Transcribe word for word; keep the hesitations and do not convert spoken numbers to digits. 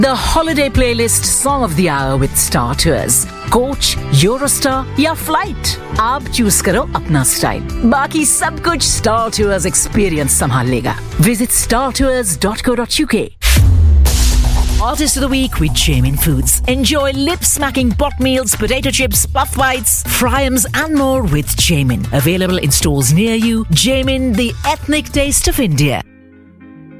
The holiday playlist Song of the Hour with Star Tours. Coach, Eurostar या flight. आप choose करो अपना style. बाकी सब कुछ Star Tours experience संभाल लेगा. Visit star tours dot co dot uk. Artist of the Week with Jamin Foods. Enjoy lip-smacking pot meals, potato chips, puff bites, fryams and more with Jamin. Available in stores near you. Jamin, the ethnic taste of India.